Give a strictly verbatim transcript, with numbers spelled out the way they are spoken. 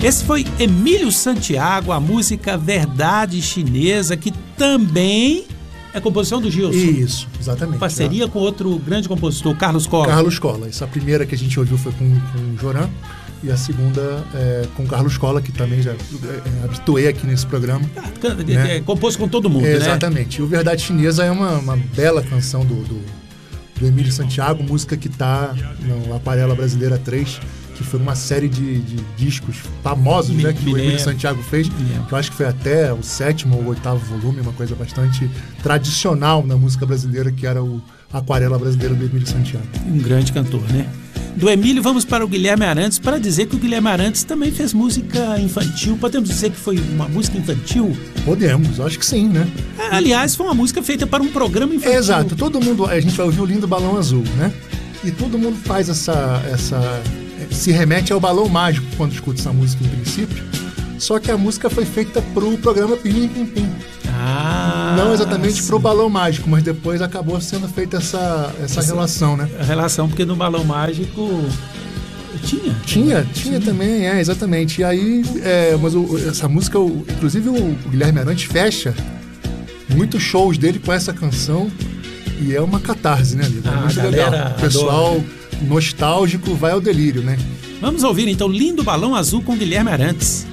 Esse foi Emílio Santiago, a música Verdade Chinesa, que também é composição do Gilson. Isso, exatamente. Parceria tá? com outro grande compositor, Carlos Cola. Carlos Cola. Essa primeira que a gente ouviu foi com, com o Joran, e a segunda é com o Carlos Cola, que também já é, é, habituei aqui nesse programa. Ah, né? É, compôs com todo mundo, é, né? Exatamente. E o Verdade Chinesa é uma, uma bela canção do, do, do Emílio Santiago, música que está no Aquarela Brasileira três, que foi uma série de, de discos famosos, me, né, que o Emílio lembro. Santiago fez, que eu acho que foi até o sétimo ou oitavo volume, uma coisa bastante tradicional na música brasileira, que era o Aquarela Brasileira do Emílio Santiago. Um grande cantor, né? Do Emílio, vamos para o Guilherme Arantes, para dizer que o Guilherme Arantes também fez música infantil. Podemos dizer que foi uma música infantil? Podemos, acho que sim, né? É, aliás, foi uma música feita para um programa infantil. É, exato, todo mundo, a gente vai ouvir o Lindo Balão Azul, né? E todo mundo faz essa, essa... se remete ao Balão Mágico quando escuta essa música em princípio. Só que a música foi feita pro programa Pirlim Pim Pim. Ah, não exatamente sim. pro Balão Mágico, mas depois acabou sendo feita essa, essa, essa relação, né? A relação, porque no Balão Mágico tinha. Tinha, tinha, tinha também, é, exatamente. E aí, é, mas o, essa música, o, inclusive o, o Guilherme Arantes fecha muitos shows dele com essa canção, e é uma catarse, né, Lida? É ah, muito legal. O pessoal adora. Nostálgico vai ao delírio, né? Vamos ouvir então Lindo Balão Azul com Guilherme Arantes.